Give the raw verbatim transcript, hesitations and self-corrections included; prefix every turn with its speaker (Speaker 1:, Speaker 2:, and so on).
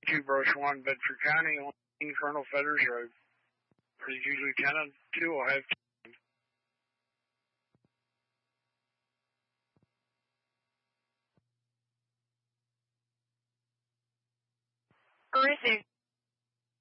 Speaker 1: two Brush one, Bedford County, on Colonel Fetters Road. Prestige Lieutenant two will have
Speaker 2: Receive.